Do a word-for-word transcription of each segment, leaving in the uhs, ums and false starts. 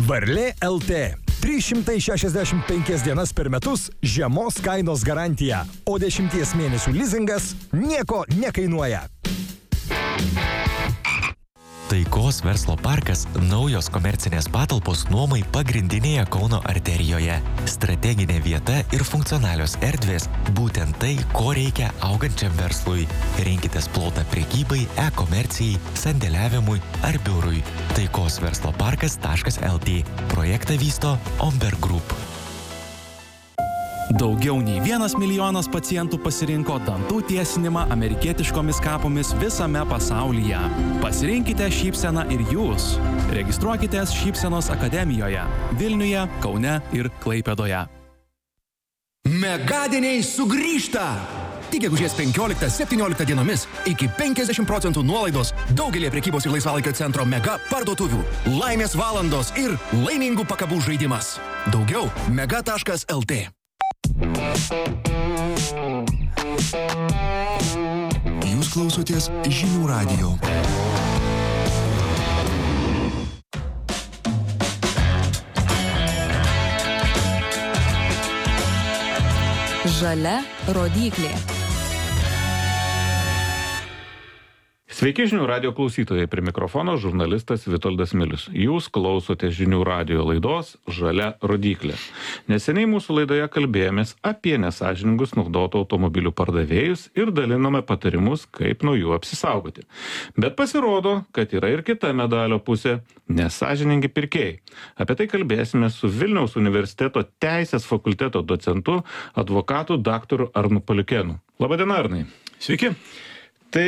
Varlė L T. trys šimtai šešiasdešimt penkias dienas per metus žemos kainos garantija, o dešimties mėnesių lizingas nieko nekainuoja. Taikos verslo parkas – naujos komercinės patalpos nuomai pagrindinėje Kauno arterijoje. Strateginė vieta ir funkcionalios erdvės – būtent tai, ko reikia augančiam verslui. Rinkitės plotą prekybai, e-komercijai, sandėliavimui ar biurui. taikos verslo parkas taškas el tė. Projektą vysto Omber Group. Daugiau nei vienas milijonas pacientų pasirinko dantų tiesinimą amerikietiškomis kapomis visame pasaulyje. Pasirinkite šypseną ir jūs. Registruokitės Šypsenos akademijoje Vilniuje, Kaune ir Klaipėdoje. Megadieniai sugrįžta! Tik gegužės penkioliktą septynioliktą dienomis iki penkiasdešimt procentų nuolaidos daugelį prekybos ir laisvalaikio centro Mega parduotuvių. Laimės valandos ir laimingų pakabų žaidimas. Daugiau mega taškas el tė. Jūs klausotės Žinių radijo. Žalia rodyklė. Sveiki Žinių radijo klausytojai, prie mikrofono žurnalistas Vitoldas Milius. Jūs klausote Žinių radijo laidos Žalia rodyklė. Neseniai mūsų laidoje kalbėjomės apie nesąžiningus naudotų automobilių pardavėjus ir dalinome patarimus, kaip nuo jų apsisaugoti. Bet pasirodo, kad yra ir kita medalio pusė – nesąžiningi pirkėjai. Apie tai kalbėsime su Vilniaus universiteto teisės fakulteto docentu, advokatu daktaru Arnu Paliukėnu. Labadiena, Arnai. Sveiki. Tai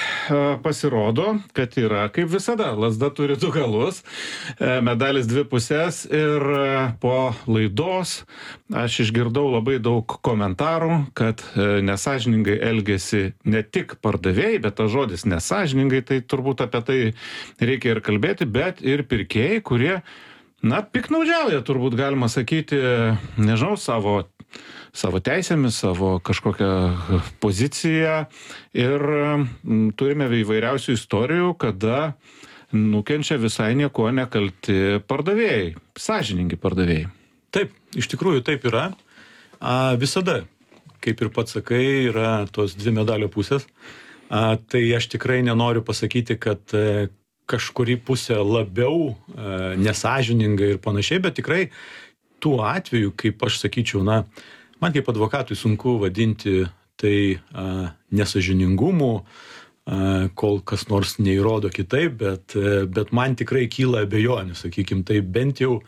pasirodo, kad yra, kaip visada, lazda turi du galus, medalis dvi pusės ir po laidos aš išgirdau labai daug komentarų, kad nesąžiningai elgiasi ne tik pardavėjai, bet tas žodis nesąžiningai, tai turbūt apie tai reikia ir kalbėti, bet ir pirkėjai, kurie, na, piknaudžiauja, turbūt galima sakyti, nežinau, savo savo teisėmis, savo kažkokią poziciją ir turime įvairiausių istorijų, kada nukenčia visai nieko nekalti pardavėjai, sąžiningi pardavėjai. Taip, iš tikrųjų taip yra. A, visada, kaip ir pats sakai, yra tos dvi medalio pusės. A, tai aš tikrai nenoriu pasakyti, kad e, kažkuri pusė labiau e, nesąžininga ir panašiai, bet tikrai tų atvejų, kaip aš sakyčiau, na, man kaip advokatui sunku vadinti tai a, nesąžiningumu, a, kol kas nors neįrodo kitaip, bet, a, bet man tikrai kyla abejonių, sakykim, tai bent jau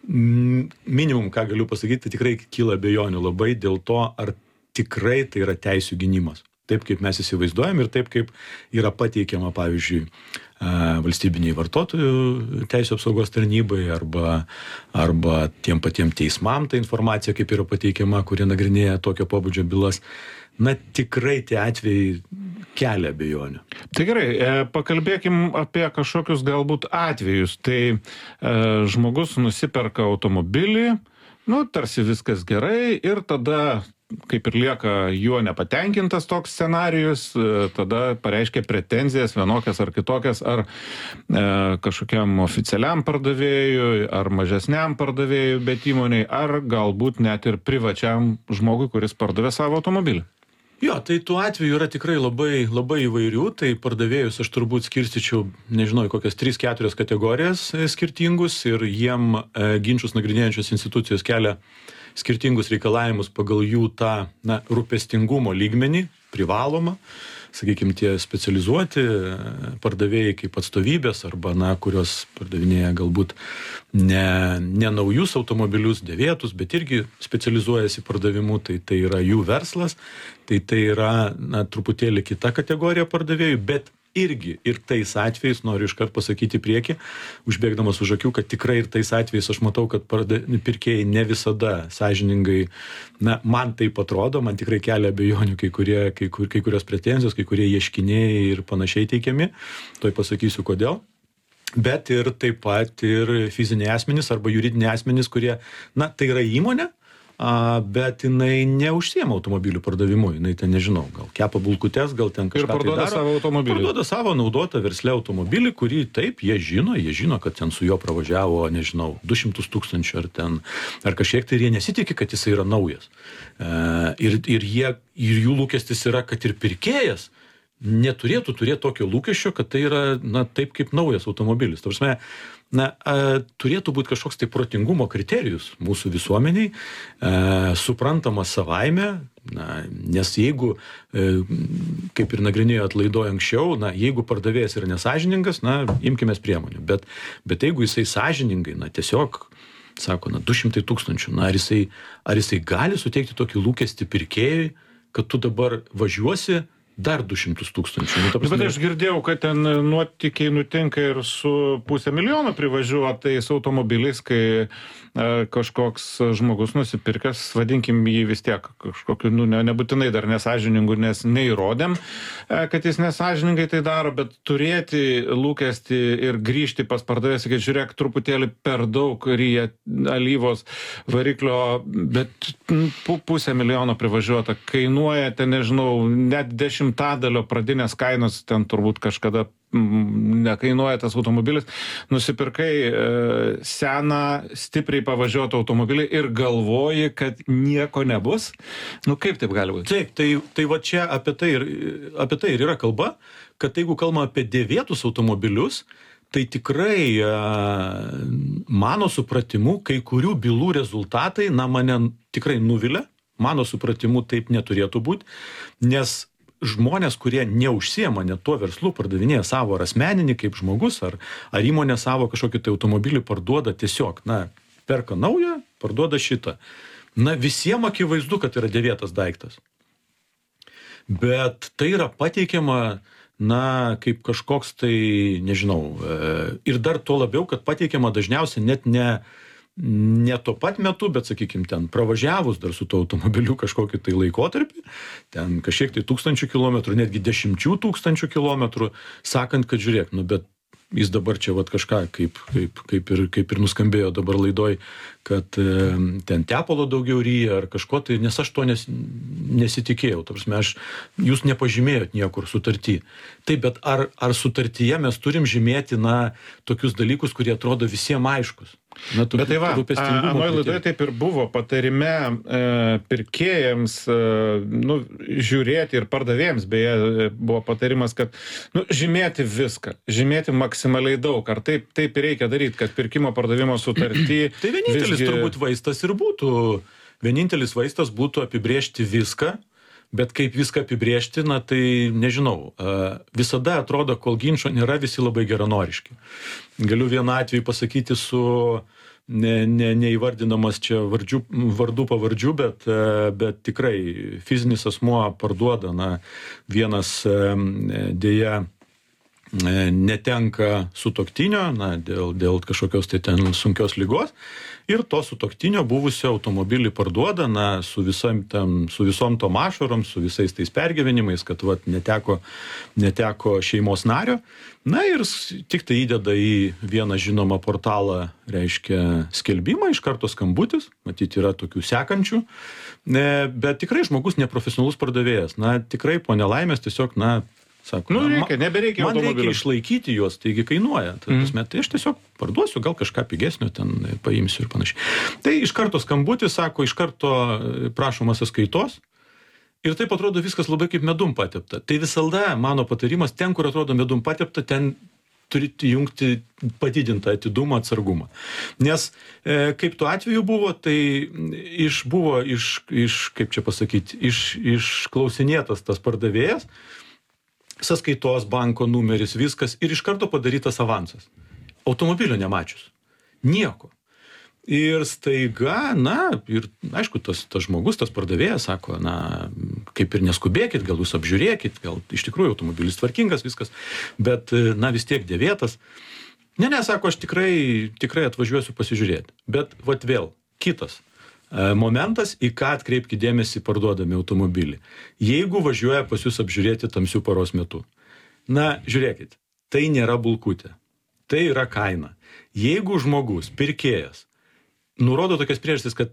m, minimum, ką galiu pasakyti, tai tikrai kyla abejonių labai dėl to, ar tikrai tai yra teisių gynimas. Taip, kaip mes įsivaizduojam ir taip, kaip yra pateikiama, pavyzdžiui, valstybiniai vartotojų teisių apsaugos tarnybai arba, arba tiem patiem teismam ta informacija, kaip yra pateikiama, kurie nagrinėja tokio pobūdžio bylas. Na, tikrai tie atvejai kelia abejonių. Tai gerai, pakalbėkim apie kažkokius galbūt atvejus. Tai e, žmogus nusiperka automobilį, nu, tarsi viskas gerai ir tada kaip ir lieka juo nepatenkintas toks scenarijus, tada pareiškia pretenzijas vienokias ar kitokias, ar e, kažkokiam oficialiam pardavėjui, ar mažesniam pardavėjui, bet įmoniai, ar galbūt net ir privačiam žmogui, kuris pardavė savo automobilį. Jo, tai tų atvejų yra tikrai labai, labai įvairių, tai pardavėjus aš turbūt skirstyčiau, nežinau, kokias tris keturias kategorijas skirtingus ir jiem e, ginčius nagrinėjančios institucijos kelia skirtingus reikalavimus pagal jų tą, na, rūpestingumo lygmenį, privalomą, sakykime, tie specializuoti pardavėjai kaip atstovybės arba, na, kurios pardavinėja galbūt ne, ne naujus automobilius, dėvėtus, bet irgi specializuojasi pardavimu, tai tai yra jų verslas, tai tai yra, na, truputėlį kita kategorija pardavėjų, bet irgi ir tais atvejais, noriu iškart pasakyti priekį, užbėgdamas už akių, kad tikrai ir tais atvejais aš matau, kad parda, pirkėjai ne visada sąžiningai, na, man taip atrodo, man tikrai kelia abejonių kai, kurie, kai, kur, kai kurios pretenzijos, kai kurie ieškiniai ir panašiai teikiami, toj pasakysiu kodėl. Bet ir taip pat ir fiziniai asmenys arba juridiniai asmenys, kurie, na, tai yra įmonė, a, bet jinai neužsiema automobilių pardavimu, jinai ten nežinau, gal kepa bulkutes, gal ten kažką Ir parduoda tai daro. savo automobilį. Parduoda savo naudotą versle automobilį, kurį taip, jie žino, jie žino, kad ten su juo pravažiavo, nežinau, du šimtus tūkstančių ar ten, ar kažkiek, tai ir jie nesitikė, kad jisai yra naujas. E, ir, ir, jie, ir jų lūkestis yra, kad ir pirkėjas neturėtų turėti tokio lūkesčio, kad tai yra, na, taip kaip naujas automobilis. Ta prasme, na, a, turėtų būti kažkoks tai protingumo kriterijus mūsų visuomeniai, a, suprantamas savaime, na, nes jeigu, a, kaip ir nagrinėjo atlaidoje anksčiau, na, jeigu pardavėjas yra nesažiningas, na, imkimės priemonių, bet, bet jeigu jisai sąžiningai, na, tiesiog, sako, na, du šimtai tūkstančių, na, ar jisai, ar jisai gali suteikti tokį lūkestį pirkėjui, kad tu dabar važiuosi dar du šimtus tūkstančių. Nu, prasme... Bet aš girdėjau, kad ten nuotykiai nutinka ir su pusę milijono privažiuotais automobiliais, kai e, kažkoks žmogus nusipirkęs, vadinkim jį vis tiek kažkokiu, nu, ne, nebūtinai dar nesažiningų, nes neįrodėm, e, kad jis nesažiningai tai daro, bet turėti lūkestį ir grįžti pas pardavėją, sakyti, žiūrėk, truputėlį per daug ryja alyvos variklio, bet pusę milijono privažiuota kainuoja, ten nežinau, net dešimt tadalio pradinės kainos, ten turbūt kažkada mm, nekainuoja tas automobilis, nusipirkai e, seną, stipriai pavažiuotą automobilį ir galvoji, kad nieko nebus. Nu kaip taip gali būti? Taip, tai, tai va čia apie tai, ir, apie tai ir yra kalba, kad jeigu kalbame apie dėvėtus automobilius, tai tikrai e, mano supratimu, kai kurių bylų rezultatai, na, mane tikrai nuvilia, mano supratimu taip neturėtų būti, nes žmonės, kurie neužsiema net tuo verslu, pardavinėja savo ar asmeninį kaip žmogus, ar, ar įmonė savo kažkokį tai automobilį parduoda tiesiog, na, perka naują, parduoda šitą. Na, visiems akivaizdu, kad yra dėvėtas daiktas. Bet tai yra pateikiama, na, kaip kažkoks tai, nežinau, ir dar tuo labiau, kad pateikiama dažniausiai net ne ne tuo pat metu, bet, sakykim, ten pravažiavus dar su to automobiliu kažkokį tai laikotarpį, ten kažkiek tai tūkstančių kilometrų, netgi dešimčių tūkstančių kilometrų, sakant, kad žiūrėk, nu, bet jis dabar čia vat kažką, kaip, kaip, kaip, ir, kaip ir nuskambėjo dabar laidoj, kad e, ten tepalo daugiau ryja ar kažko tai, nes aš to nes, nesitikėjau. Ta prasme, aš, jūs nepažymėjot niekur sutartį. Taip, bet ar, ar sutartyje mes turim žymėti, na, tokius dalykus, kurie atrodo visiems aiškus? Na, bet tai va, anoje laidoje taip ir buvo patarime e, pirkėjams, e, nu, žiūrėti ir pardavėjams, beje, buvo patarimas, kad, nu, žymėti viską, žymėti maksimaliai daug. Ar taip, taip reikia daryti, kad pirkimo pardavimo sutartį... Tai vienintelis visgi... turbūt vaistas ir būtų, vienintelis vaistas būtų apibrėžti viską, bet kaip viską apibrėžti, na, tai nežinau. Visada atrodo, kol ginčo nėra, visi labai geranoriški. Galiu vieną atvejį pasakyti su ne, ne, neįvardinamas čia vardžių, vardų pavardžių, bet, bet tikrai fizinis asmuo parduoda, na, vienas dėja netenka sutuoktinio, na, dėl, dėl kažkokios tai ten sunkios ligos, ir to sutuoktinio buvusio automobilį parduoda, na, su, visam, tam, su visom tom ašarom, su visais tais pergyvenimais, kad vat, neteko, neteko šeimos nario, na ir tik tai įdeda į vieną žinomą portalą, reiškia, skelbimą, iš karto skambutis, matyti yra tokių sekančių, bet tikrai žmogus neprofesionalus pardavėjas, na, tikrai po nelaimės tiesiog, na, sako, nu, reikia, nebereikia man reikia išlaikyti juos, taigi kainuoja. Tai, mm. prasme, tai aš tiesiog parduosiu, gal kažką pigesnio ten paimsiu ir panašiai. Tai iš karto skambutis, sako, iš karto prašomas sąskaitos. Ir taip atrodo viskas labai kaip medum patepta. Tai visada mano patarimas, ten, kur atrodo medum patepta, ten turite jungti padidintą atidumą, atsargumą. Nes e, kaip tuo atveju buvo, tai iš, buvo iš, iš kaip čia pasakyti, iš, išklausinėtas tas pardavėjas, sąskaitos, banko numeris, viskas, ir iš karto padarytas avansas. Automobilio nemačius. Nieko. Ir staiga, na, ir aišku, tas, tas žmogus, tas pardavėjas sako, na, kaip ir neskubėkit, gal jūs apžiūrėkit, gal iš tikrųjų automobilis tvarkingas, viskas, bet, na, vis tiek dėvėtas. Ne, ne, sako, aš tikrai, tikrai atvažiuosiu pasižiūrėti. Bet, vat vėl, kitas momentas, į ką atkreipkite dėmesį parduodami automobilį. Jeigu važiuoja pas jūs apžiūrėti tamsių paros metu, na, žiūrėkit, tai nėra bulkutė, tai yra kaina. Jeigu žmogus, pirkėjas, nurodo tokias priežastis, kad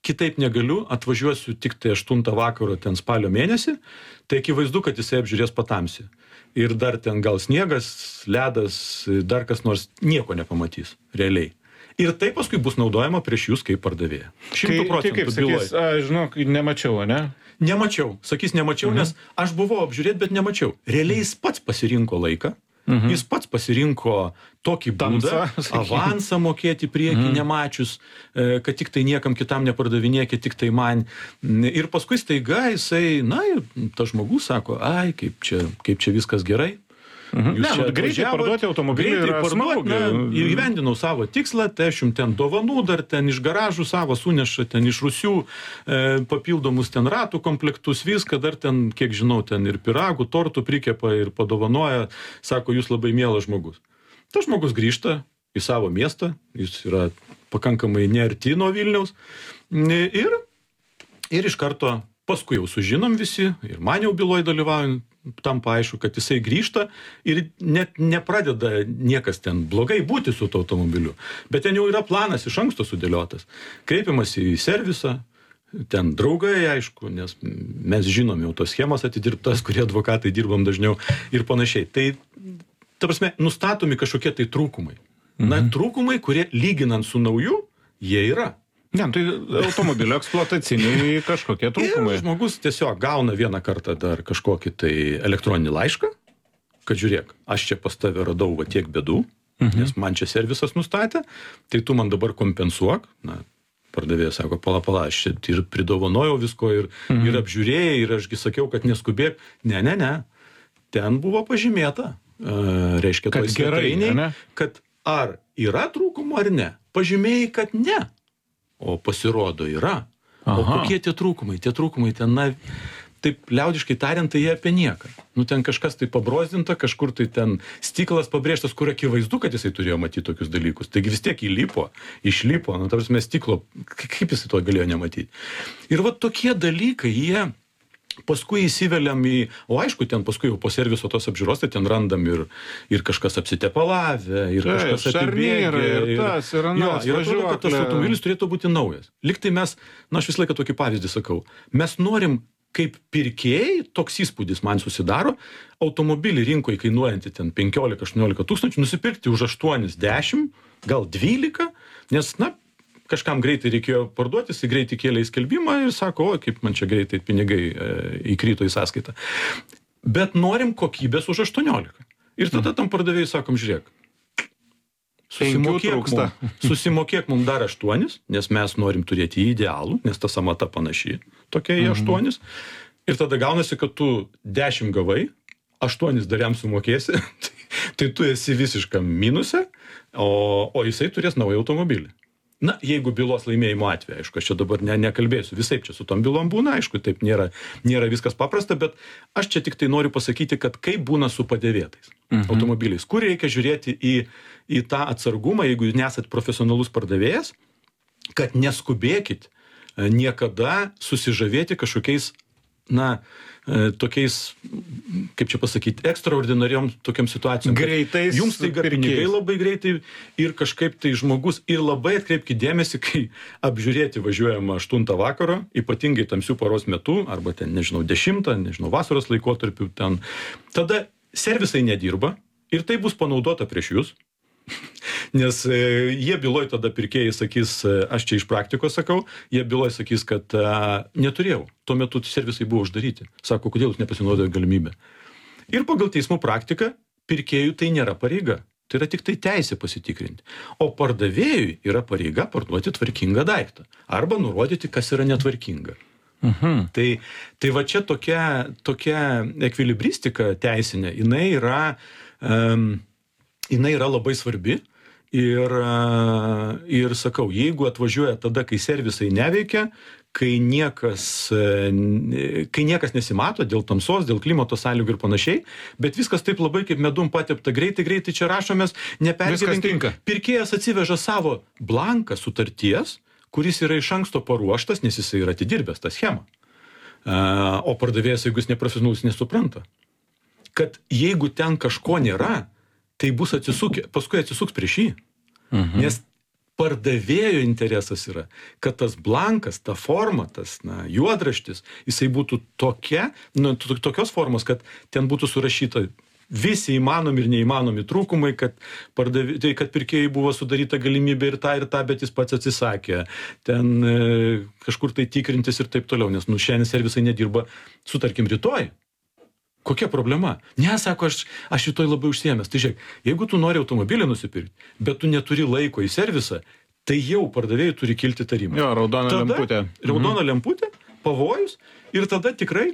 kitaip negaliu, atvažiuosiu tik tai aštuntą vakaro ten spalio mėnesį, tai akivaizdu, kad jisai apžiūrės patamsi. Ir dar ten gal sniegas, ledas, dar kas nors nieko nepamatys realiai. Ir tai paskui bus naudojama prieš jūs kaip pardavėja. Šimtų procentų byloj. A, žinok, nemačiau, ne? Nemačiau. Sakys, nemačiau, mhm. nes aš buvau apžiūrėti, bet nemačiau. Realiai jis pats pasirinko laiką. Mhm. Jis pats pasirinko tokį būdą, avansą mokėti priekį, mhm. nemačius, kad tik tai niekam kitam nepardavinėkit, tik tai man. Ir paskui staiga jisai, na, tas žmogus sako, ai, kaip čia, kaip čia viskas gerai. Mhm. Ne, nu, greitai parduoti automobilį yra smagu. Įgyvendinau savo tikslą, tai aš jums ten dovanų dar ten iš garažų savo suneša, ten iš Rusių e, papildomus ten ratų komplektus, viską, dar ten, kiek žinau, ten ir piragų, tortų prikepa ir padovanoja, sako, jūs labai mielas žmogus. Tas žmogus grįžta į savo miestą, jis yra pakankamai nearti nuo Vilniaus ir, ir iš karto paskui jau sužinom visi, ir man jau byloj dalyvaujant, tampa aišku, kad jisai grįžta ir net nepradeda niekas ten blogai būti su to automobiliu. Bet ten jau yra planas iš anksto sudėliotas. Kreipiamas į servisą, ten draugai, aišku, nes mes žinom jau tos schemas atidirbtas, kurie advokatai dirbam dažniau ir panašiai. Tai, ta prasme, nustatomi kažkokie tai trūkumai. Mhm. Na, trūkumai, kurie lyginant su nauju, jie yra. Ne, tai automobilio eksploataciniai kažkokie trūkumai. Ir žmogus tiesiog gauna vieną kartą dar kažkokį tai elektroninį laišką, kad žiūrėk, aš čia pas tave radau va tiek bėdų, mhm. nes man čia servisas nustatė, tai tu man dabar kompensuok. Na, pardavėjas sako, pala, pala, aš čia ir pridovanojau visko ir, mhm. ir apžiūrėjai, ir ašgi sakiau, kad neskubėk. Ne, ne, ne. Ten buvo pažymėta, uh, reiškia, kad gerai, ne? Kad ar yra trūkumų ar ne. Pažymėjai, kad ne. O pasirodo yra. Aha. O kokie tie trūkumai? Tie trūkumai ten, na, taip liaudiškai tariant, tai jie apie nieką. Nu, ten kažkas tai pabrozdinta, kažkur tai ten stiklas pabrėžtas, kur akivaizdu, kad jisai turėjo matyti tokius dalykus. Taigi vis tiek įlipo, išlipo, nu, tarsi mes stiklo, kaip jisai to galėjo nematyti. Ir va tokie dalykai, jie paskui įsiveliam į, o aišku, ten paskui jau po serviso tos apžiūros, tai ten randam ir, ir kažkas apsitepalavę, ir tai, kažkas apibėgė. Ir tas, ir anas, jo, ir atrodo, kad tas automobilis turėtų būti naujas. Liktai mes, na, aš visą laiką tokį pavyzdį sakau, mes norim, kaip pirkėjai, toks įspūdis man susidaro, automobilį rinkoje kainuojantį ten penkiolika aštuoniolika tūkstančių, nusipirkti už aštuoni dešimt, gal dvylika, nes, na, kažkam greitai reikėjo parduoti, jis greitai kėlė į skelbimą ir sako, o, kaip man čia greitai pinigai e, įkrito į sąskaitą. Bet norim kokybės už aštuoniolika. Ir tada tam pardavėjai sakom, žiūrėk, susimokėk mum, susimokėk mum dar aštuonis, nes mes norim turėti idealų, nes ta samata panaši, tokia į aštuonis. Ir tada gaunasi, kad tu dešimt gavai, aštuonis dar jam sumokėsi, tai tu esi visiškam minuse, o, o jisai turės naują automobilį. Na, jeigu bylos laimėjimo atveju, aišku, aš čia dabar ne, nekalbėsiu, visaip čia su tom bylom būna, aišku, taip nėra, nėra viskas paprasta, bet aš čia tik tai noriu pasakyti, kad kaip būna su padėvėtais mhm. automobiliais, kur reikia žiūrėti į, į tą atsargumą, jeigu nesat profesionalus pardavėjas, kad neskubėkit niekada susižavėti kažkokiais, na, tokiais, kaip čia pasakyti, ekstraordinariom tokiam situacijom. Greitais. Jums tai pinigai labai greitai ir kažkaip tai žmogus ir labai atkreipkite dėmesį, kai apžiūrėti važiuojama aštuntą vakaro, ypatingai tamsių paros metu, arba ten, nežinau, dešimtą, nežinau, vasaros laikotarpiu ten. Tada servisai nedirba ir tai bus panaudota prieš jūs. Nes e, jie byloj tada pirkėjai sakys, aš čia iš praktikos sakau, jie byloj sakys, kad a, neturėjau, tuo metu servisai buvo uždaryti. Sako, kodėl jūs nepasinaudojo galimybę. Ir pagal teismų praktiką pirkėjų tai nėra pareiga. Tai yra tik tai teisė pasitikrinti. O pardavėjui yra pareiga parduoti tvarkingą daiktą. Arba nurodyti, kas yra netvarkinga. Mhm. Tai, tai va čia tokia, tokia ekvilibristika teisinė, jinai yra... Um, jinai yra labai svarbi ir, ir sakau, jeigu atvažiuoja tada, kai servisai neveikia, kai niekas, kai niekas nesimato dėl tamsos, dėl klimato sąlygų ir panašiai, bet viskas taip labai kaip medum patepta, greitai, greitai čia rašomės, nepergyvenkime. Pirkėjas atsiveža savo blanką sutarties, kuris yra iš anksto paruoštas, nes jisai yra atidirbęs tą schemą. O pardavėjas, jeigu jis neprofesionalus, nesupranta, kad jeigu ten kažko nėra, tai bus atsisukė, paskui atsisuks prieš jį. Mhm. Nes pardavėjo interesas yra, kad tas blankas, ta forma, tas na, juodraštis, jisai būtų tokia, nu, tokios formos, kad ten būtų surašyta visi įmanomi ir neįmanomi trūkumai, kad, pardavi, tai, kad pirkėjai buvo sudaryta galimybė ir tą ir tą, bet jis pats atsisakė. Ten e, kažkur tai tikrintis ir taip toliau, nes nu, šiandien servisai nedirba su, tarkim, rytoj. Kokia problema? Ne, sako, aš, aš rytoj labai užsiėmęs. Tai žiūrėk, jeigu tu nori automobilį nusipirkti, bet tu neturi laiko į servisą, tai jau pardavėjai turi kilti tarimą. Jo, raudona tada, lemputė. Raudona mhm. lemputė, pavojus ir tada tikrai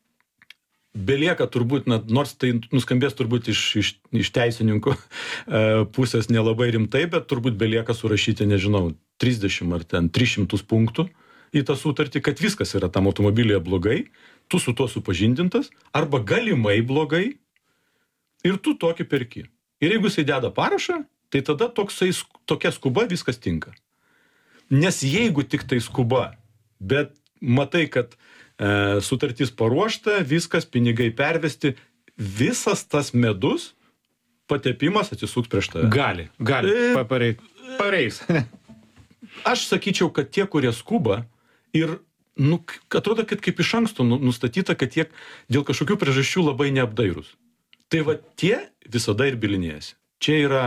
belieka turbūt, na, nors tai nuskambės turbūt iš, iš, iš teisininkų e, pusės nelabai rimtai, bet turbūt belieka surašyti, nežinau, trisdešimt ar ten tris šimtus punktų į tą sutartį, kad viskas yra tam automobilyje blogai, tu su tuo supažindintas, arba galimai blogai ir tu tokį perki. Ir jeigu jisai deda parašą, tai tada toksai, tokia skuba viskas tinka. Nes jeigu tik tai skuba, bet matai, kad e, sutartis paruošta, viskas, pinigai pervesti, visas tas medus, patepimas atsisuks prieš tave. Gali, gali, E, pareis. pareis. Aš sakyčiau, kad tie, kurie skuba ir, nu, atrodo, kad kaip iš anksto nu- nustatyta, kad jie dėl kažkokių priežasčių labai neapdairūs. Tai va tie visada ir bilinėjasi. Čia yra,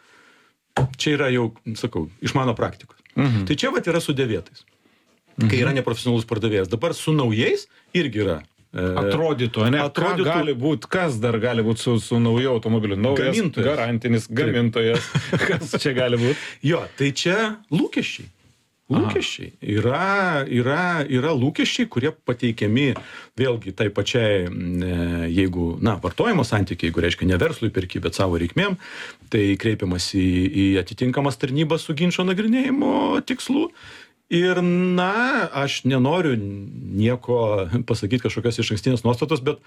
čia yra jau, sakau, iš mano praktikos. Mhm. Tai čia va yra su dėvėtais. Kai yra neprofesionalus pardavėjas. Dabar su naujais irgi yra. e, Atrodytų, ne? Atrodytų- Ką gali būti, kas dar gali būti su, su nauju automobiliu? Naujas, Gamintojas. garantinis gamintojas. Kas čia gali būti? Jo, tai čia lūkesčiai. Lūkesčiai. Yra, yra, yra lūkesčiai, kurie pateikiami vėlgi tai pačiai, e, jeigu, na, vartojimo santykiai, jeigu reiškia ne verslui perki, bet savo reikmėm, tai kreipiamas į, į atitinkamas tarnybas su ginčo nagrinėjimo tikslu. Ir, na, aš nenoriu nieko pasakyti kažkokios išankstinės nuostatos, bet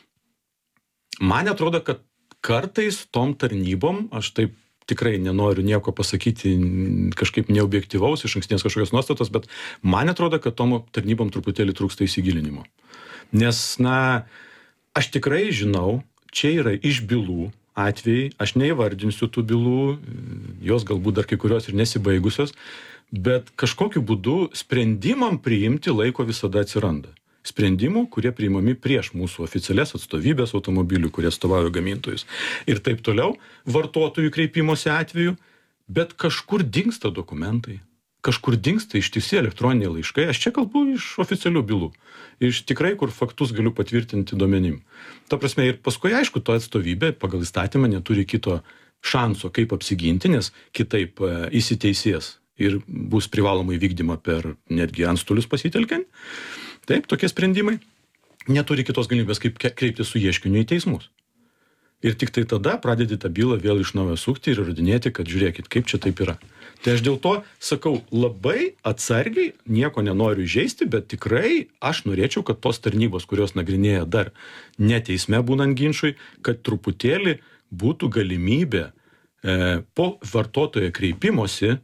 man atrodo, kad kartais tom tarnybom, aš taip tikrai nenoriu nieko pasakyti kažkaip neobjektyvaus, išankstinės kažkokios nuostatos, bet man atrodo, kad tom tarnybom truputėlį trūksta įsigilinimo. Nes, na, aš tikrai žinau, čia yra iš bylų atvejai, aš neįvardinsiu tų bylų, jos galbūt dar kai kurios ir nesibaigusios, bet kažkokiu būdu sprendimam priimti laiko visada atsiranda. Sprendimų, kurie priimami prieš mūsų oficialias atstovybės automobilių, kurie atstovauja gamintojus. Ir taip toliau, vartotojų kreipimosi atveju, bet kažkur dingsta dokumentai, kažkur dingsta ištisi elektroniniai laiškai, aš čia kalbu iš oficialių bylų, iš tikrai, kur faktus galiu patvirtinti duomenim. Ta prasme, ir paskui, aišku, to atstovybė pagal įstatymą neturi kito šanso, kaip apsiginti, nes kitaip e, įsiteisės ir bus privalomai vykdyma per netgi antstolius pasitelkiant. Taip, tokie sprendimai neturi kitos galimybės, kaip ke- kreiptis su ieškiniu į teismus. Ir tik tai tada pradedi tą bylą vėl iš naujo sukti ir įrodinėti, kad žiūrėkit, kaip čia taip yra. Tai aš dėl to sakau, labai atsargiai, nieko nenoriu įžeisti, bet tikrai aš norėčiau, kad tos tarnybos, kurios nagrinėja dar ne teisme būnant ginčui, kad truputėlį būtų galimybė e, po vartotojo kreipimosi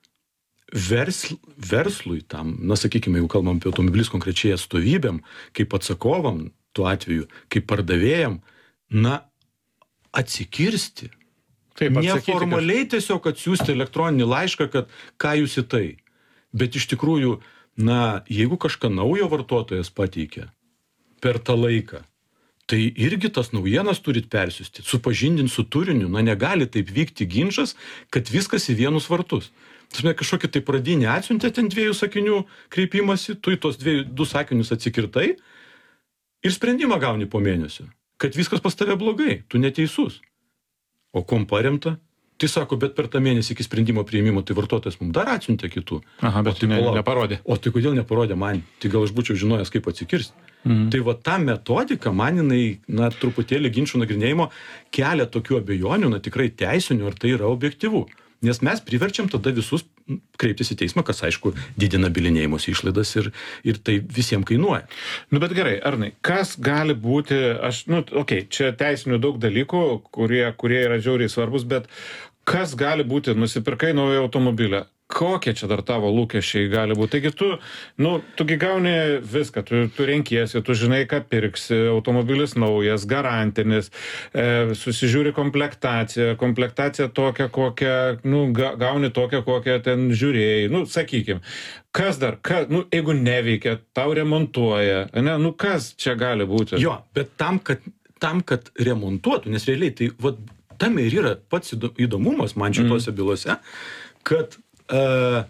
versl, verslui tam, na sakykime, jeigu kalbam apie automobilius konkrečiai atstovybėm, kaip atsakovam tuo atveju, kaip pardavėjam, na, atsikirsti. Taip, atsakyti, Neformaliai tiesiog atsiųsti elektroninį laišką, kad ką jūs į tai. Bet iš tikrųjų, na, jeigu kažką naujo vartotojas pateikia per tą laiką, tai irgi tas naujienas turit persiųsti, supažindinti su turiniu. Na, negali taip vykti ginčas, kad viskas į vienus vartus. Tasme, kažkokį tai pradinį atsiuntė ten dviejų sakinių kreipimasi, tu į tos dviejų, du sakinius atsikirtai ir sprendimą gauni po mėnesio, kad viskas pas tave blogai, tu neteisus. O kuom paremta? Tai sako, bet per tą mėnesį iki sprendimo priėmimo, tai vartotojas mums dar atsiuntė kitų. Aha, bet O tai ne, palauk. neparodė. O tai kodėl neparodė man? Tai gal aš būčiau žinojęs, kaip atsikirsti. Mhm. Tai va ta metodika man jinai, na, truputėlį ginčų nagrinėjimo kelia tokių abejonių, na, tikrai teisinių, ar tai yra objektyvu. Nes mes priverčiam tada visus kreiptis į teismą, kas, aišku, didina bylinėjimosi išlaidas ir, ir tai visiems kainuoja. Nu, bet gerai, Arnai, kas gali būti, aš, nu, okei, okay, čia teisinių daug dalykų, kurie, kurie yra žiauriai svarbus, bet kas gali būti, nusipirkai naują automobilį, kokie čia dar tavo lūkesčiai gali būti. Taigi tu, nu, tugi gauni viską, tu, tu renkiesi, tu žinai, ką pirksi, automobilis naujas, garantinis, e, susižiūri komplektaciją, komplektacija tokia, kokią, nu, ga, gauni tokią, kokią ten žiūrėjai, nu, sakykim. Kas dar, ka, nu, jeigu neveikia, tau remontuoja, ne, nu, kas čia gali būti? Jo, bet tam, kad, tam, kad remontuotų, nes realiai tai, vat, tam ir yra pats įdomumas man šitose mm. bylose, kad Uh,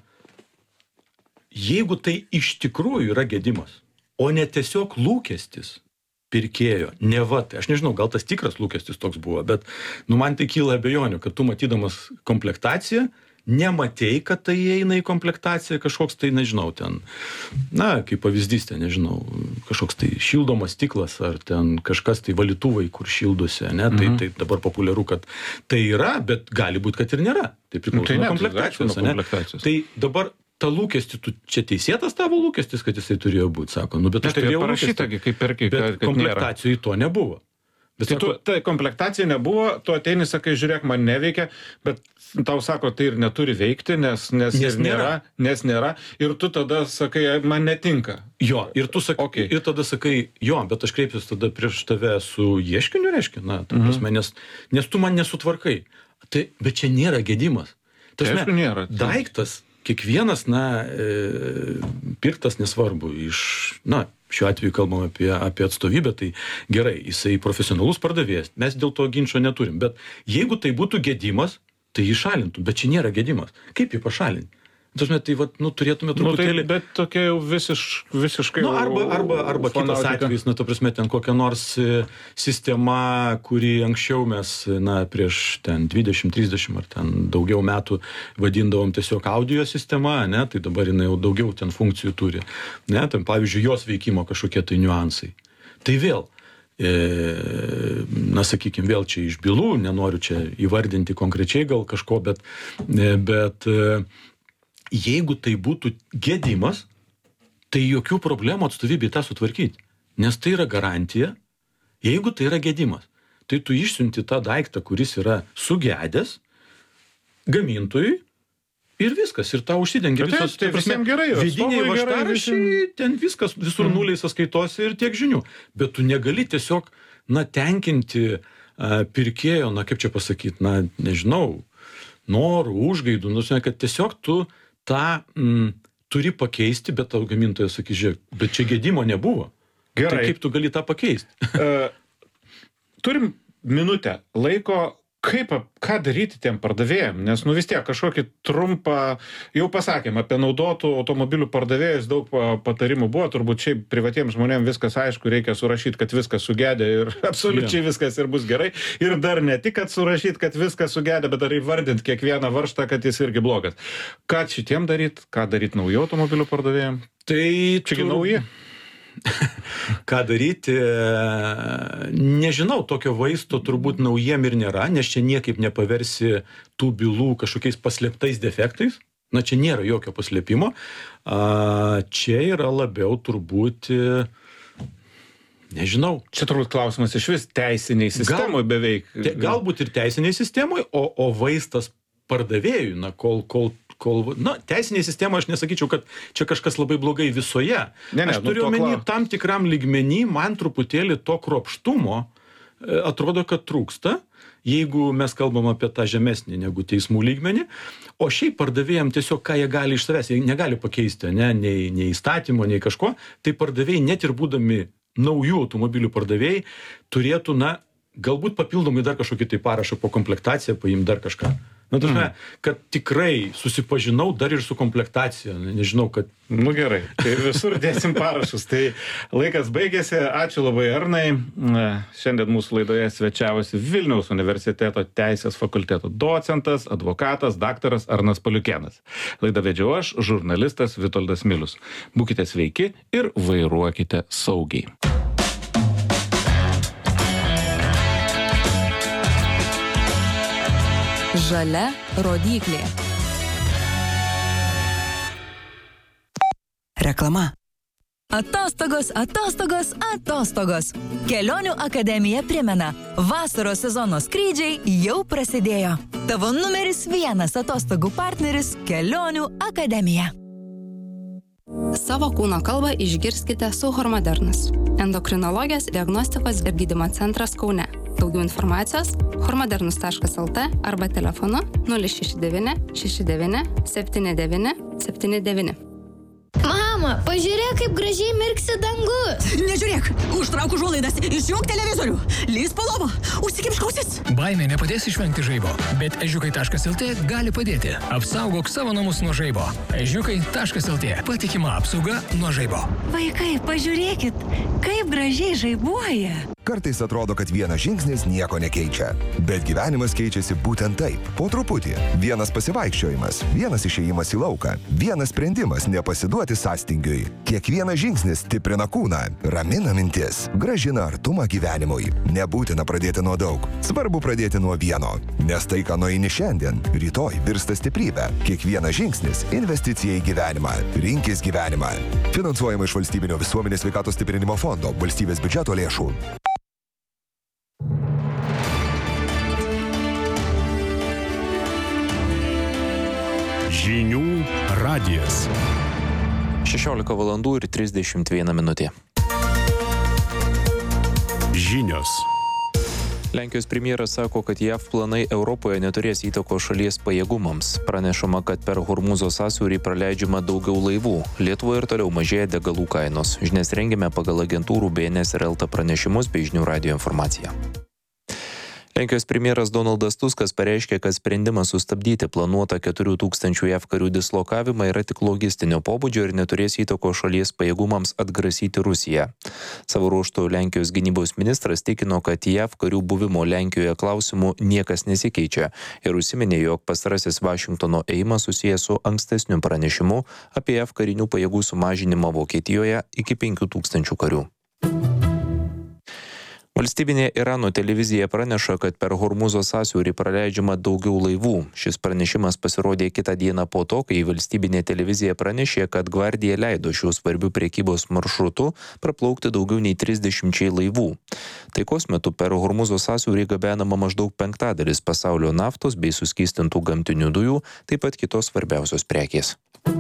jeigu tai iš tikrųjų yra gedimas, o ne tiesiog lūkestis pirkėjo, ne va, tai aš nežinau, gal tas tikras lūkestis toks buvo, bet nu, man tai kyla abejonių, kad tu matydamas komplektaciją, nematei, kad tai eina į komplektaciją, kažkoks tai, nežinau, ten, na, kaip pavyzdys, ten, nežinau, kažkoks tai šildomas stiklas, ar ten kažkas tai valytuvai, kur šildosi, ne, tai, mhm. tai dabar populiaru, kad tai yra, bet gali būti, kad ir nėra. Tai priklauso nuo komplektacijos, ne? komplektacijos. Tai dabar ta lūkestis, tu, čia teisėtas tavo lūkestis, kad jisai turėjo būti, sako, nu, bet aš tai turėjau parašyta, kaip perki, bet kad, kad komplektacijai to nebuvo. Bet tai, tu, tai komplektacija nebuvo, tu ateini, sakai, žiūrėk, man neveikia, bet tau sako, tai ir neturi veikti, nes, nes, nes, nėra, nėra. nes nėra, ir tu tada sakai, man netinka. Jo, ir tu sakai, okay. ir tada sakai, jo, bet aš kreipsiuosi tada prieš tave su ieškiniu, reiškia, na, ta prasme, mhm. nes, nes tu man nesutvarkai. Tai, bet čia nėra gedimas. Tas tai aišku, nėra. Tai. Daiktas, kiekvienas, na, e, pirktas nesvarbu, iš, na, šiuo atveju kalbam apie, apie atstovybę, tai gerai, jisai profesionalus pardavėjas, mes dėl to ginčo neturim, bet jeigu tai būtų gedimas, tai jį šalintų, bet čia nėra gedimas. Kaip jį pašalinti? Tačiau, tai, vat, nu, turėtume truputėlį... Nu, tai, bet tokia jau visiš, visiškai... Nu, arba, arba, arba kitas atvejis, na, ta prasme, ten kokia nors sistema, kuri anksčiau mes, na, prieš ten dvidešimt trisdešimt ar ten daugiau metų vadindavom tiesiog audio sistema, ne, tai dabar jinai jau daugiau ten funkcijų turi, ne, ten, pavyzdžiui, jos veikimo kažkokie tai niuansai. Tai vėl, e, na, sakykime, vėl čia iš bylų, nenoriu čia įvardinti konkrečiai gal kažko, bet, bet e, jeigu tai būtų gedimas, tai jokių problemų atstovybei tą sutvarkyti. Nes tai yra garantija, jeigu tai yra gedimas. Tai tu išsiunti tą daiktą, kuris yra sugedęs, gamintojui, ir viskas, ir tau užsidengia visos, tai visiems gerai, vidiniai vaštaraščiai, ten viskas, visur mm. nuliai sąskaitose ir tiek žinių. Bet tu negali tiesiog, na, tenkinti a, pirkėjo, na, kaip čia pasakyti, na, nežinau, norų, užgaidų, nu, kad tiesiog tu tą mm, turi pakeisti, bet tau gamintojas sakys, žiūrėk, bet čia gedimo nebuvo. Gerai. Tai kaip tu gali tą pakeisti? uh, turim minutę laiko, kaip, ką daryti tiem pardavėjam, nes nu vis tiek kažkokį trumpą, jau pasakėm, apie naudotų automobilių pardavėjus daug patarimų buvo, turbūt šiaip privatiems žmonėms viskas aišku, reikia surašyti, kad viskas sugedė ir absoliučiai yeah. viskas ir bus gerai. Ir dar ne tik, kad surašyti, kad viskas sugedė, bet dar įvardinti kiekvieną varžtą, kad jis irgi blogas. Ką šitiem daryti, ką daryti naujų automobilių pardavėjam? Tai čiagi nauji? Ką daryti, nežinau, tokio vaisto turbūt naujiem ir nėra, nes čia niekaip nepaversi tų bylų kažkokiais paslėptais defektais, na čia nėra jokio paslėpimo, čia yra labiau turbūt, nežinau. Čia turbūt klausimas iš vis teisiniai sistemai beveik. Te, galbūt ir teisiniai sistemai, o, o vaistas pardavėjui, na kol, kol Kol, na, teisinėje sistemoje aš nesakyčiau, kad čia kažkas labai blogai visoje. Ne, ne, aš turiu omeny tam tikram lygmenį, man truputėlį to kruopštumo e, atrodo, kad trūksta, jeigu mes kalbam apie tą žemesnį negu teismų lygmenį, o šiaip pardavėjam tiesiog, ką jie gali iš savęs, jie negali pakeisti, ne, nei, nei įstatymo, nei kažko, tai pardavėjai, net ir būdami naujų automobilių pardavėjai, turėtų, na, galbūt papildomai dar kažkokį tai parašą po komplektaciją, paimti dar kažką. Na, tarsi, mm. kad tikrai susipažinau dar ir su komplektacija, nežinau, kad... Nu gerai, tai visur dėsim parašus. Tai laikas baigėsi, ačiū labai Arnai. Šiandien mūsų laidoje svečiavosi Vilniaus universiteto teisės fakulteto docentas, advokatas, daktaras Arnas Paliukėnas. Laidą vedžiau aš, žurnalistas Vitoldas Milius. Būkite sveiki ir vairuokite saugiai. Žalia rodyklė. Reklama. Atostogos, atostogos, atostogos. Kelionių akademija primena, vasaros sezono skrydžiai jau prasidėjo. Tavo numeris vienas atostogų partneris – Kelionių akademija. Savo kūno kalbą išgirskite su Hormodernas. Endokrinologijos diagnostikos ir gydymo centras Kaune. Daugiau informacijos hormodernus taškas el te arba telefonu nulis šeši devyni šeši devyni septyni devyni septyni devyni. Mama, pažiūrėk, kaip gražiai mirksi dangus. Nežiūrėk, užtrauk užuolaidas, išjunk televizorių, lįsk po lovą, užsikimšk ausis. Baimė nepadės išvengti žaibo, bet ežiukai taškas el te gali padėti. Apsaugok savo namus nuo žaibo. ežiukai taškas el te. Patikima apsauga nuo žaibo. Vaikai, pažiūrėkit, kaip gražiai žaibuoja. Kartais atrodo, kad vienas žingsnis nieko nekeičia. Bet gyvenimas keičiasi būtent taip. Po truputį. Vienas pasivaikščiojimas, vienas išėjimas į lauką, vienas sprendimas nepasiduoti sąstingiui. Kiekvienas žingsnis stiprina kūną, ramina mintis, gražina artumą gyvenimui. Nebūtina pradėti nuo daug. Svarbu pradėti nuo vieno. Nes tai, ką nueini šiandien, rytoj virsta stiprybė. Kiekvienas žingsnis – investicija į gyvenimą. Rinkis gyvenimą. Finansuojama iš Valstybinio visuomenės sveikatos stiprinimo fondo, valstybės biudžeto lėšų. Žinių radijas. šešiolika valandų ir trisdešimt viena minutė. Žinios. Lenkijos premjeras sako, kad jav planai Europoje neturės įtakos šalies pajėgumams. Pranešama, kad per Hormūzo sąsiaurį praleidžiama daugiau laivų. Lietuvoje ir toliau mažėja degalų kainos. Žinias rengiame pagal agentūrų B N S ir Elta pranešimus bei Žinių radijo informaciją. Lenkijos premjeras Donaldas Tuskas pareiškė, kad sprendimas sustabdyti planuotą keturių tūkstančių jav karių dislokavimą yra tik logistinio pobūdžio ir neturės įtakos šalies pajėgumams atgrasyti Rusiją. Savo ruožtu Lenkijos gynybos ministras tikino, kad jav karių buvimo Lenkijoje klausimų niekas nesikeičia ir užsiminė, jog pastarasis Vašingtono ėjimas susijęs su ankstesniu pranešimu apie jav karinių pajėgų sumažinimą Vokietijoje iki penkių tūkstančių karių. Valstybinė Irano televizija praneša, kad per Hormūzo sąsiaurį praleidžiama daugiau laivų. Šis pranešimas pasirodė kitą dieną po to, kai valstybinė televizija pranešė, kad gvardija leido šių svarbių prekybos maršrutų praplaukti daugiau nei trisdešimčiai laivų. Taikos metu per Hormūzo sąsiaurį gabenama maždaug penktadalis pasaulio naftos bei suskystintų gamtinių dujų, taip pat kitos svarbiausios prekės.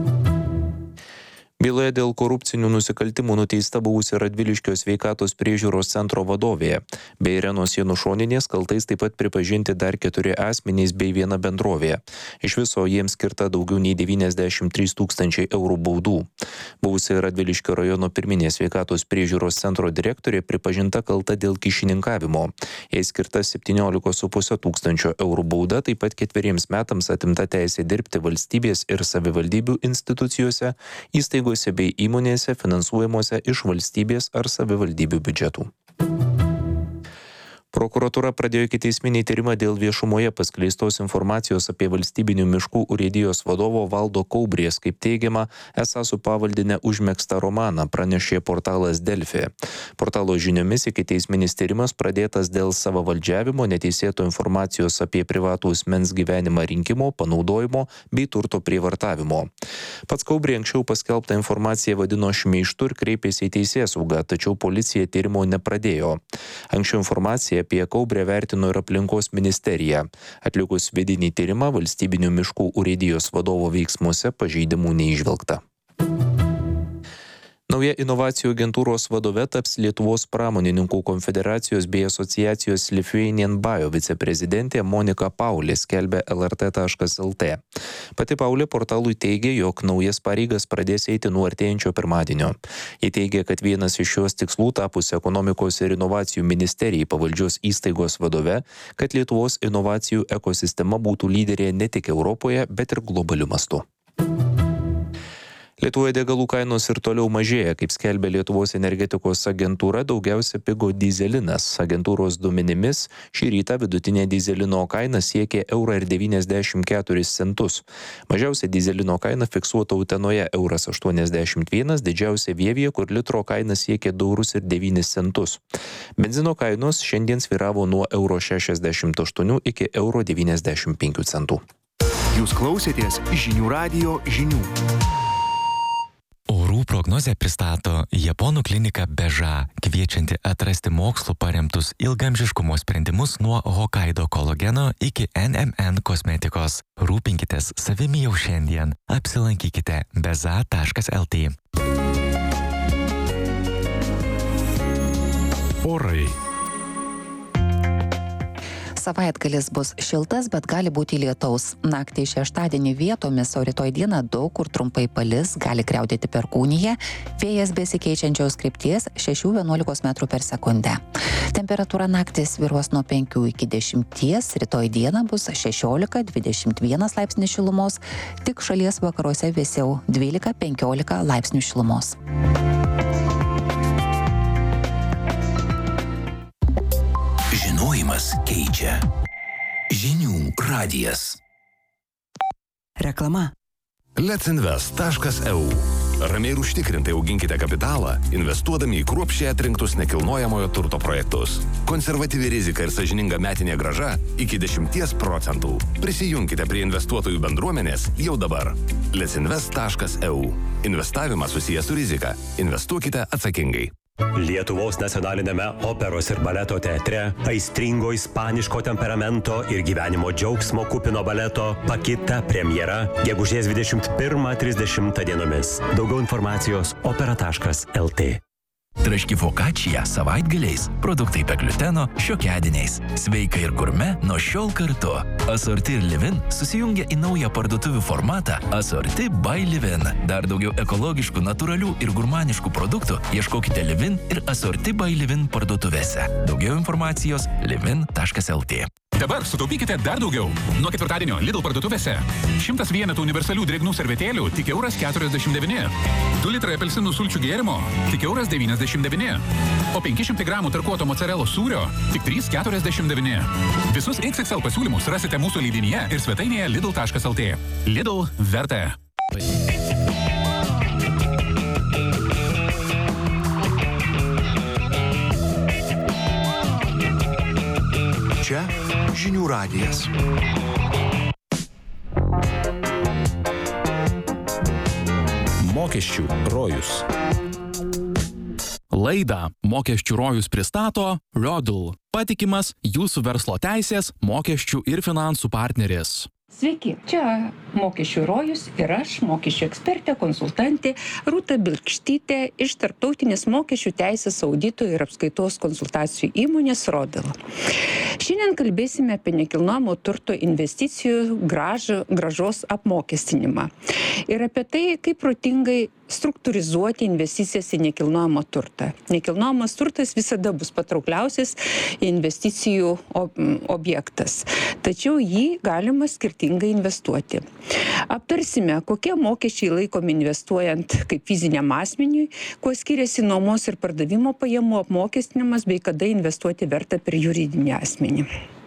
Byloje dėl korupcinių nusikaltimų nuteista buvusi Radviliškio sveikatos priežiūros centro vadovė. Bei Irenos Janušonienės kaltais taip pat pripažinti dar keturi asmenys bei viena bendrovė. Iš viso jiems skirta daugiau nei devyniasdešimt trys tūkstančiai eurų baudų. Buvusi Radviliškio rajono pirminės sveikatos priežiūros centro direktorė pripažinta kalta dėl kyšininkavimo. Jai skirta septyniolika su puse tūkstančio eurų bauda, taip pat ketveriems metams atimta teisė dirbti valstybės ir savivaldybių institucijose, įstaigų bei įmonėse finansuojamuose iš valstybės ar savivaldybių biudžetų. Prokuratūra pradėjo ikiteisminį tyrimą dėl viešumoje paskleistos informacijos apie valstybinių miškų urėdijos vadovo Valdo Kaubrės, kaip teigiama, esą su pavaldine užmegztą romaną, pranešė portalas Delfi. Portalo žiniomis ikiteisminis tyrimas pradėtas dėl savavaldžiavimo, neteisėto informacijos apie privatų asmens gyvenimą rinkimo, panaudojimo bei turto prievartavimo. Pats Kaubrė anksčiau paskelbtą informaciją vadino šmeižtu ir kreipėsi į teisėsaugą, tačiau policija tyrimo nepradėjo. Anksčiau informacija apie Kaubrę vertino ir aplinkos ministerija. Atlikus vidinį tyrimą, valstybinių miškų urėdijos vadovo veiksmuose pažeidimų neįžvelgta. Nauja inovacijų agentūros vadove taps Lietuvos pramonininkų konfederacijos bei asociacijos Lithuanian Bio viceprezidentė Monika Paulė, skelbia L R T taškas L T. Pati Paulė portalui teigė, jog naujas pareigas pradės eiti nuo artėjančio pirmadienio. Ji teigė, kad vienas iš šios tikslų tapus ekonomikos ir inovacijų ministerijai pavaldžios įstaigos vadove, kad Lietuvos inovacijų ekosistema būtų lyderė ne tik Europoje, bet ir globaliu mastu. Lietuvoje degalų kainos ir toliau mažėja, kaip skelbia Lietuvos energetikos agentūra, daugiausia pigo dyzelinas. Agentūros duomenimis šį rytą vidutinė dyzelino kaina siekė eurą ir devyniasdešimt keturis centus. Mažiausia dyzelino kaina fiksuota Utenoje euras aštuoniasdešimt vienas, didžiausia Vievyje, kur litro kaina siekė du eurus ir devynis centus. Benzino kainos šiandien svyravo nuo euro šešiasdešimt aštuonių iki euro devyniasdešimt penkių centų. Jūs klausėtės Žinių radijo žinių. Orų prognozė. Prognozę pristato Japonų klinika Beža, kviečianti atrasti mokslu paremtus ilgamžiškumo sprendimus nuo Hokkaido kolageno iki N M N kosmetikos. Rūpinkitės savimi jau šiandien. Apsilankykite beza taškas el tė. Orai. Savaitgalis bus šiltas, bet gali būti lietaus. Naktį šeštadienį vietomis, o rytoj dieną daug kur trumpai palis, gali griaudėti perkūnija, vėjas besikeičiančios krypties šešių vienuolikos metrų per sekundę. Temperatūra naktį svyruos nuo penkių iki dešimties, rytoj dieną bus šešiolika dvidešimt vienas laipsnis šilumos, tik šalies vakaruose vėsiau dvylika penkiolika laipsnių šilumos. Žinojimas keičia. Žinių radijas. Reklama. letsinvest taškas e u. Ramiai ir užtikrintai auginkite kapitalą, investuodami į kruopščiai atrinktus nekilnojamojo turto projektus. Konservatyvi rizika ir sąžininga metinė grąža iki dešimties procentų. Prisijunkite prie investuotojų bendruomenės jau dabar. letsinvest taškas e u. Investavimas susijęs su rizika. Investuokite atsakingai. Lietuvos nacionalinėme operos ir baleto teatre aistringo ispaniško temperamento ir gyvenimo džiaugsmo kupino baleto Pakita premjera gegužės dvidešimt pirmą trisdešimtą dienomis. Daugiau informacijos opera taškas el tė. Traški fokačija savaitgaliais, produktai be gliuteno šiokiadieniais. Sveika ir gurme nuo šiol kartu. Asorti ir Livin susijungia į naują parduotuvių formatą Asorti by Livin. Dar daugiau ekologiškų, natūralių ir gurmaniškų produktų ieškokite Livin ir Asorti by Livin parduotuvėse. Daugiau informacijos livin taškas el tė. Dabar sutaupykite dar daugiau. Nuo ketvirtadienio Lidl parduotuvėse. Šimtas vienetų universalių drėgnų servetėlių tik euras keturiasdešimt devyni. Du litrai apelsinų sulčių gėrimo tik euras devyniasdešimt devyni. O penki šimtai gramų tarkuoto mocarelos sūrio tik trys keturiasdešimt devyni. Visus iks iks el pasiūlymus rasite mūsų leidinyje ir svetainėje lidl taškas el tė. Lidl verta. Čia žinių radijas. Mokesčių rojus. Laidą Mokesčių rojus pristato Rodl, patikimas jūsų verslo teisės, mokesčių ir finansų partneris. Sveiki, čia Mokesčių rojus ir aš, mokesčių ekspertė, konsultantė Rūta Bilkštytė iš Tarptautinės mokesčių teisės audito ir apskaitos konsultacijų įmonės Rodl. Šiandien kalbėsime apie nekilnojamo turto investicijų gražo, gražos apmokestinimą ir apie tai, kaip protingai struktūrizuoti investicijas į nekilnojamą turtą. Nekilnojamas turtas visada bus patraukliausias investicijų objektas, tačiau jį galima skirtingai investuoti. Aptarsime, kokie mokesčiai laikomi investuojant kaip fiziniam asmeniui, kuo skiriasi nuomos ir pardavimo pajamų apmokestinimas bei kada investuoti verta per juridinį asmenį.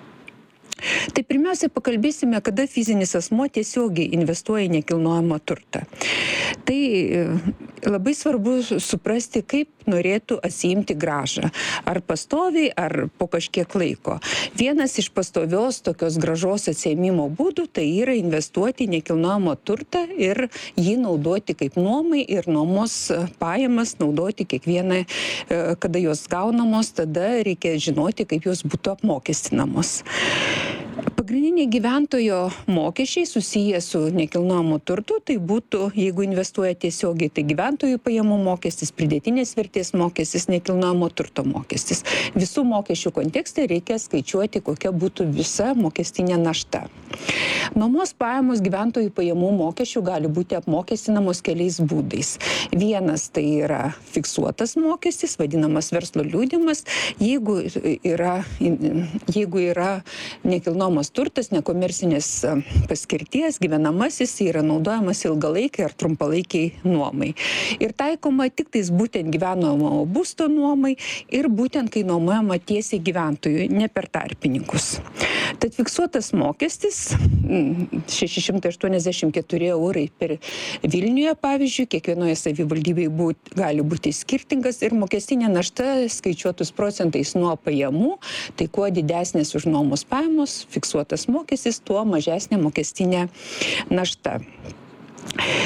Tai pirmiausia, pakalbėsime, kada fizinis asmuo tiesiogiai investuoja į nekilnojamą turtą. Tai labai svarbu suprasti, kaip norėtų atsiimti grąžą. Ar pastoviai, ar po kažkiek laiko. Vienas iš pastovios tokios grąžos atsiėmimo būdų tai yra investuoti į nekilnojamą turtą ir jį naudoti kaip nuomai ir nuomos pajamas naudoti kiekvieną, kada jos gaunamos, tada reikia žinoti, kaip jos būtų apmokestinamos. Pagrindiniai gyventojo mokesčiai susiję su nekilnojamu turtu, tai būtų, jeigu investuoja tiesiogiai, tai gyventojų pajamų mokestis, pridėtinės vertės mokestis, nekilnojamo turto mokestis. Visų mokesčių kontekste reikia skaičiuoti, kokia būtų visa mokestinė našta. Nuomos pajamos gyventojų pajamų mokesčių gali būti apmokestinamos keliais būdais. Vienas tai yra fiksuotas mokestis, vadinamas verslo liudijimas, jeigu yra, jeigu yra nekilnojamas turtas, nekomercinės paskirties, gyvenamasis, yra naudojamas ilgalaikiai ar trumpalaikiai nuomai. Ir taikoma tik tais būtent gyvenamo būsto nuomai ir būtent kai nuomojama tiesiai gyventojui, ne per tarpininkus. Tad fiksuotas mokestis šeši šimtai aštuoniasdešimt keturi eurai per Vilniuje, pavyzdžiui, kiekvienoje savivaldybėje būt, gali būti skirtingas ir mokestinė našta skaičiuotus procentais nuo pajamų, tai kuo didesnės už nuomos pajamos, fiksuotas mokestis, tuo mažesnė mokestinė našta.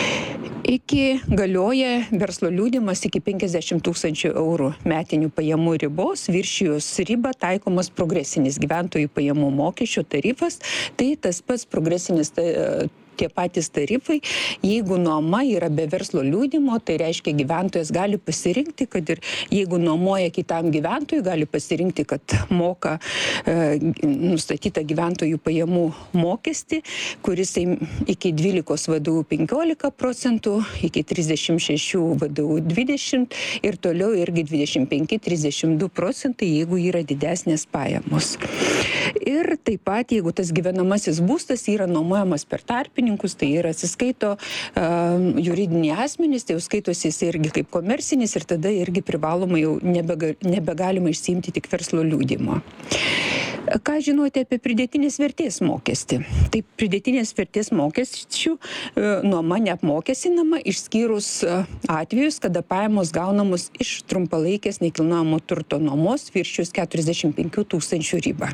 Iki galioja verslo liudijimas iki penkiasdešimt tūkstančių eurų metinių pajamų ribos, viršijus ribą taikomas progresinis gyventojų pajamų mokesčio tarifas, tai tas pats progresinis tie patys tarifai, jeigu nuoma yra be verslo liudijimo, tai reiškia gyventojas gali pasirinkti, kad ir jeigu nuomoja kitam gyventojui, gali pasirinkti, kad moka e, nustatytą gyventojų pajamų mokestį, kuris iki dvylikos V D U penkiolika procentų, iki trisdešimt šešių V D U dvidešimt ir toliau irgi dvidešimt penki trisdešimt du procentai, jeigu yra didesnės pajamos. Ir taip pat, jeigu tas gyvenamasis būstas yra nuomojamas per tarpininkus, tai yra atsiskaito uh, juridiniai asmenys, tai jau skaitosi jis irgi kaip komercinis ir tada irgi privaloma jau nebega, nebegalima išsiimti tik verslo liudijimo. Ką žinote apie pridėtinės vertės mokestį? Tai pridėtinės vertės mokesčių uh, nuoma neapmokestinama išskyrus uh, atvejus, kada pajamos gaunamos iš trumpalaikės nekilnojamo turto nuomos viršijus keturiasdešimt penkių tūkstančių ribą.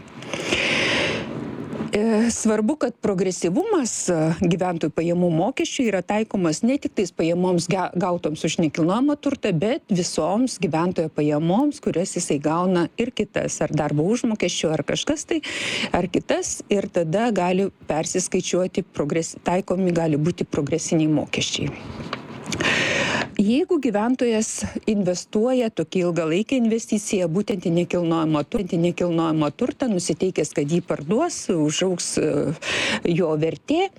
Svarbu, kad progresyvumas gyventojų pajamų mokesčių yra taikomas ne tik tais pajamoms gautoms už nekilnojamą turtą, bet visoms gyventojo pajamoms, kurias jisai gauna ir kitas, ar darbo užmokesčio, ar kažkas tai, ar kitas, ir tada gali persiskaičiuoti, progres, taikomi gali būti progresiniai mokesčiai. Jeigu gyventojas investuoja tokį ilgalaikę investiciją, būtent į nekilnojamą turtą, nekilnojamą turtą, nusiteikęs, kad jį parduos, užaugs jo vertė,